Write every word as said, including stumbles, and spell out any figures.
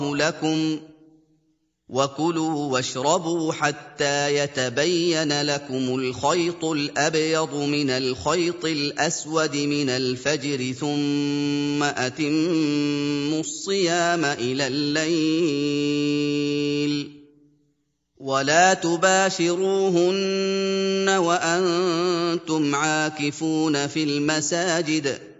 لكم وكلوا واشربوا حتى يتبين لكم الخيط الأبيض من الخيط الأسود من الفجر ثم أتموا الصيام إلى الليل ولا تباشروهن وأنتم عاكفون في المساجد